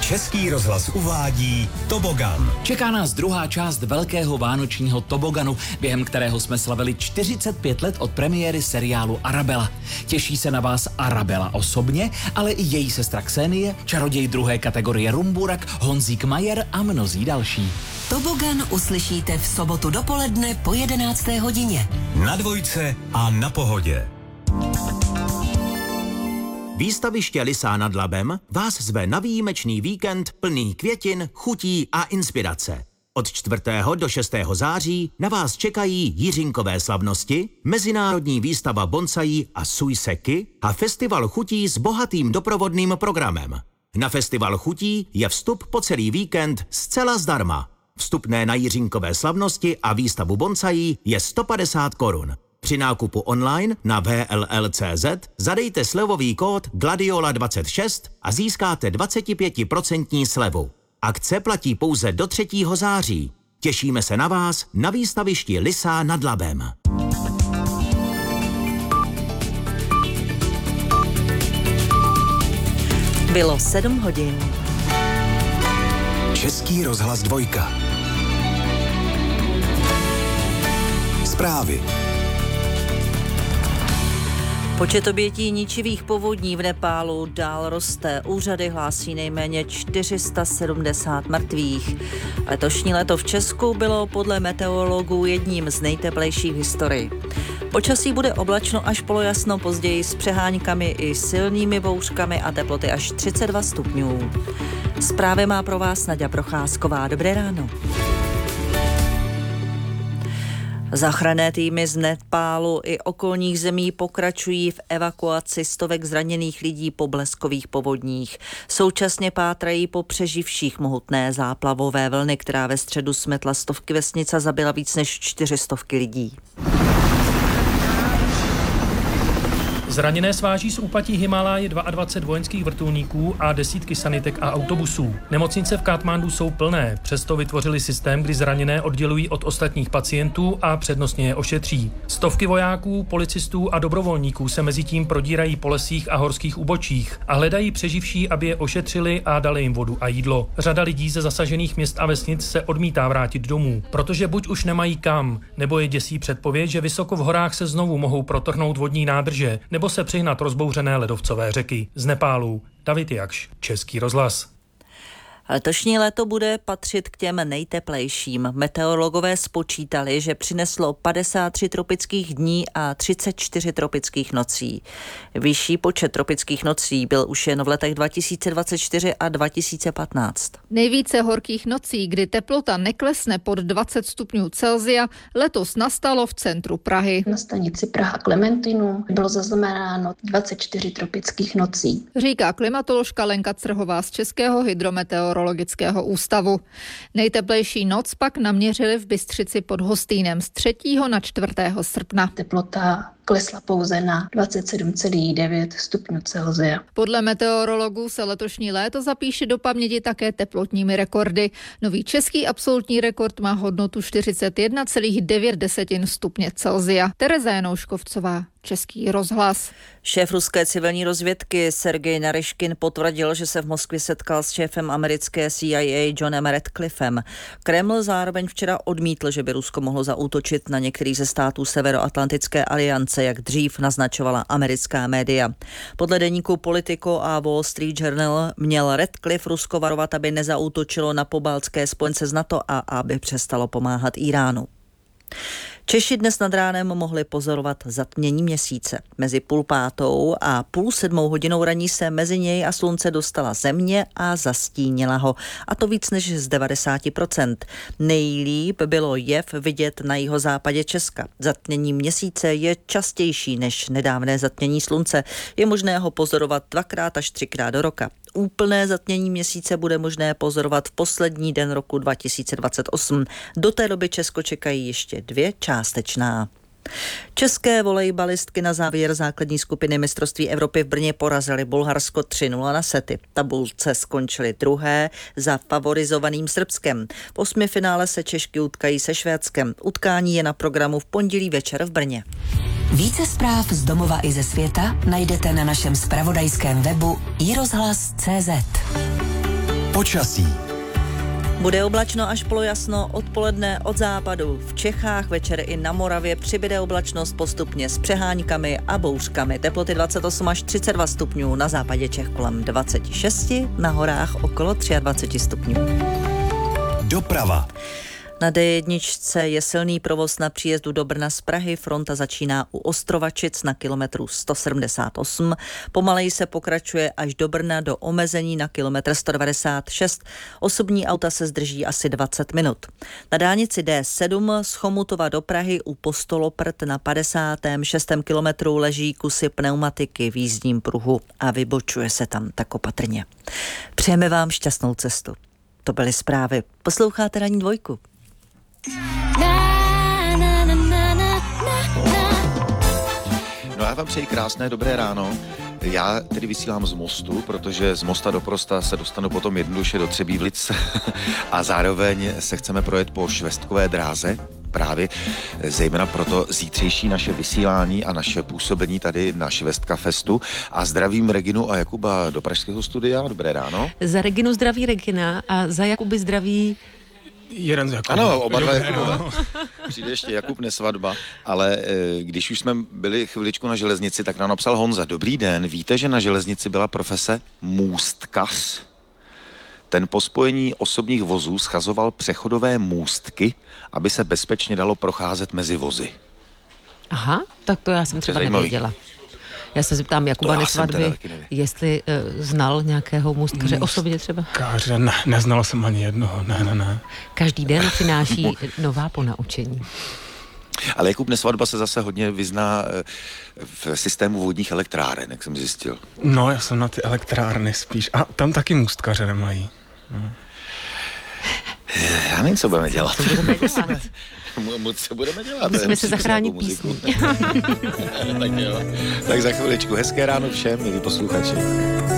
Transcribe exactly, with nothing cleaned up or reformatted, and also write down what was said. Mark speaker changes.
Speaker 1: Český rozhlas uvádí Tobogan.
Speaker 2: Čeká nás druhá část velkého vánočního toboganu, během kterého jsme slavili čtyřicet pět let od premiéry seriálu Arabella. Těší se na vás Arabella osobně, ale i její sestra Ksenie, čaroděj druhé kategorie Rumburak, Honzík Majer a mnozí další.
Speaker 3: Tobogan uslyšíte v sobotu dopoledne po jedenácté hodině.
Speaker 1: Na Dvojce a na Pohodě.
Speaker 4: Výstaviště Lysá nad Labem vás zve na výjimečný víkend plný květin, chutí a inspirace. Od čtvrtého do šestého září na vás čekají Jiřinkové slavnosti, mezinárodní výstava bonsaí a sujseky a festival chutí s bohatým doprovodným programem. Na festival chutí je vstup po celý víkend zcela zdarma. Vstupné na Jiřinkové slavnosti a výstavu bonsaí je sto padesát korun. Při nákupu online na w l l tečka c z zadejte slevový kód Gladiola dvacet šest a získáte dvacet pět procent slevu. Akce platí pouze do třetího září. Těšíme se na vás na výstavišti Lysá nad Labem.
Speaker 5: Bylo sedm hodin.
Speaker 1: Český rozhlas Dvojka. Zprávy.
Speaker 5: Počet obětí ničivých povodní v Nepálu dál roste. Úřady hlásí nejméně čtyři sta sedmdesát mrtvých. Letošní léto v Česku bylo podle meteorologů jedním z nejteplejších v historii. Počasí bude oblačno až polojasno, později s přeháňkami i silnými bouřkami a teploty až třicet dva stupňů. Zprávy má pro vás Naďa Procházková. Dobré ráno. Záchranné týmy z Nepálu i okolních zemí pokračují v evakuaci stovek zraněných lidí po bleskových povodních. Současně pátrají po přeživších mohutné záplavové vlny, která ve středu smetla stovky vesnic a zabila víc než čtyři stovky lidí.
Speaker 6: Zraněné sváží z úpatí Himálaje dvacet dva vojenských vrtulníků a desítky sanitek a autobusů. Nemocnice v Katmandu jsou plné, přesto vytvořili systém, kdy zraněné oddělují od ostatních pacientů a přednostně je ošetří. Stovky vojáků, policistů a dobrovolníků se mezitím prodírají po lesích a horských úbočích a hledají přeživší, aby je ošetřili a dali jim vodu a jídlo. Řada lidí ze zasažených měst a vesnic se odmítá vrátit domů, protože buď už nemají kam, nebo je děsí předpověď, že vysoko v horách se znovu mohou protrhnout vodní nádrže, nebo se přihnat rozbouřené ledovcové řeky. Z Nepálu David Jakš, Český rozhlas.
Speaker 5: Letošní léto bude patřit k těm nejteplejším. Meteorologové spočítali, že přineslo padesát tři tropických dní a třicet čtyři tropických nocí. Vyšší počet tropických nocí byl už jen v letech dva tisíce dvacet čtyři a dva tisíce patnáct.
Speaker 7: Nejvíce horkých nocí, kdy teplota neklesne pod dvacet stupňů Celsia, letos nastalo v centru Prahy.
Speaker 8: Na stanici Praha Klementinu bylo zaznamenáno dvacet čtyři tropických nocí.
Speaker 7: Říká klimatoložka Lenka Crhová z Českého hydrometeorologického ústavu. Nejteplejší noc pak naměřili v Bystřici pod Hostýnem z třetího na čtvrtého srpna.
Speaker 8: Teplota klesla pouze na dvacet sedm celá devět stupňů Celsia.
Speaker 7: Podle meteorologů se letošní léto zapíše do paměti také teplotními rekordy. Nový český absolutní rekord má hodnotu čtyřicet jedna celá devět stupně Celsia. Tereza Janouškovcová, Český rozhlas.
Speaker 5: Šéf ruské civilní rozvědky Sergej Naryškin potvrdil, že se v Moskvě setkal s šéfem americké C I A Johnem Radcliffem. Kreml zároveň včera odmítl, že by Rusko mohlo zaútočit na některý ze států Severoatlantické aliance, jak dřív naznačovala americká média. Podle deníku Politico a Wall Street Journal měl Radcliffe Rusko varovat, aby nezaútočilo na pobaltské spojence z NATO a aby přestalo pomáhat Iránu. Češi dnes nad ránem mohli pozorovat zatmění měsíce. Mezi půl pátou a půl sedmou hodinou raní se mezi něj a slunce dostala země a zastínila ho. A to víc než z devadesát procent. Nejlíp bylo jev vidět na jihozápadě Česka. Zatmění měsíce je častější než nedávné zatmění slunce. Je možné ho pozorovat dvakrát až třikrát do roka. Úplné zatmění měsíce bude možné pozorovat v poslední den roku dva tisíce dvacet osm. Do té doby Česko čekají ještě dvě částečná. České volejbalistky na závěr základní skupiny mistrovství Evropy v Brně porazily Bulharsko tři nula na sety. Tabulce skončily druhé za favorizovaným Srbskem. V osmifinále se Češky utkají se Švédskem. Utkání je na programu v pondělí večer v Brně.
Speaker 3: Více zpráv z domova i ze světa najdete na našem zpravodajském webu i rozhlas tečka cé zet.
Speaker 1: Počasí.
Speaker 5: Bude oblačno až polojasno, odpoledne od západu. V Čechách večer i na Moravě přibyde oblačnost postupně s přeháňkami a bouřkami. Teploty dvacet osm až třicet dva stupňů, na západě Čech kolem dvacet šest, na horách okolo dvacet tři stupňů.
Speaker 1: Doprava.
Speaker 5: Na D jedna je silný provoz na příjezdu do Brna z Prahy. Fronta začíná u Ostrovačic na kilometru sto sedmdesát osm. Pomaleji se pokračuje až do Brna do omezení na kilometr sto devadesát šest. Osobní auta se zdrží asi dvacet minut. Na dálnici D sedm z Chomutova do Prahy u Postoloprt na padesátém šestém kilometru leží kusy pneumatiky v jízdním pruhu a vybočuje se tam tak opatrně. Přejeme vám šťastnou cestu. To byly zprávy. Posloucháte Ranní dvojku.
Speaker 9: No já vám přeji krásné dobré ráno. Já tedy vysílám z Mostu, protože z Mosta do Prosta se dostanu potom jednoduše do Třebíčlic a zároveň se chceme projet po švestkové dráze. Právě zejména proto zítřejší naše vysílání a naše působení tady na Švestka Festu. A zdravím Reginu a Jakuba do pražského studia. Dobré ráno.
Speaker 10: Za Reginu zdraví Regina a za Jakuby zdraví...
Speaker 11: Jeden z Jakubů.
Speaker 9: Ano, oba dva Jakubové. Přijde ještě Jakub Nesvadba, ale e, když už jsme byli chviličku na železnici, tak nám napsal Honza. Dobrý den, víte, že na železnici byla profese můstkař? Ten po spojení osobních vozů schazoval přechodové můstky, aby se bezpečně dalo procházet mezi vozy.
Speaker 10: Aha, tak to já jsem třeba nevěděla. Já se zeptám Jakuba Nesvadby, jestli uh, znal nějakého můstkaře osobně třeba.
Speaker 11: Můstkaře, ne, neznal jsem ani jednoho, ne, ne, ne.
Speaker 10: Každý den přináší nová ponaučení.
Speaker 9: Ale Jakub Nesvadba se zase hodně vyzná v systému vodních elektráren, jak jsem zjistil.
Speaker 11: No, já jsem na ty elektrárny spíš. A tam taky můstkaře nemají. No.
Speaker 9: Já nevím, co budeme dělat.
Speaker 10: Co budeme dělat?
Speaker 9: Co budeme dělat?
Speaker 10: Musíme se zachránit písní.
Speaker 9: Tak jo. Tak za chviličku. Hezké ráno všem, milí posluchači.